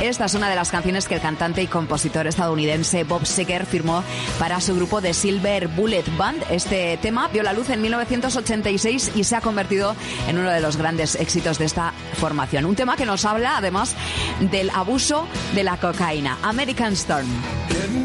Esta es una de las canciones que el cantante y compositor estadounidense Bob Seger firmó para su grupo The Silver Bullet Band. Este tema vio la luz en 1986 y se ha convertido en uno de los grandes éxitos de esta formación. Un tema que nos habla, además, del abuso de la cocaína. American Storm.